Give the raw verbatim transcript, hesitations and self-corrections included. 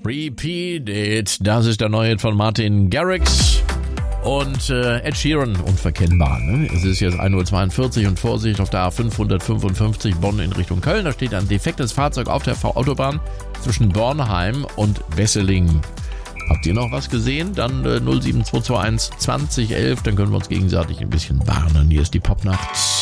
Repeat It. Das ist der neue Hit von Martin Garrix und äh, Ed Sheeran, unverkennbar. Ne? Es ist jetzt ein Uhr zweiundvierzig und Vorsicht auf der A fünfhundertfünfundfünfzig Bonn in Richtung Köln. Da steht ein defektes Fahrzeug auf der Autobahn zwischen Bornheim und Wesseling. Habt ihr noch was gesehen? Dann äh, null sieben zwei zwei eins zwanzig elf, dann können wir uns gegenseitig ein bisschen warnen. Hier ist die Popnacht.